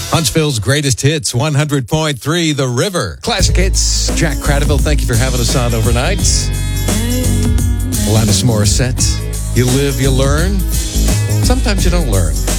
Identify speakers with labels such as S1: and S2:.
S1: Huntsville's greatest hits, 100.3 The River. Classic hits. Jack Cradaville, thank you for having us on overnight. Alanis Morissette. You live, you learn. Sometimes you don't learn.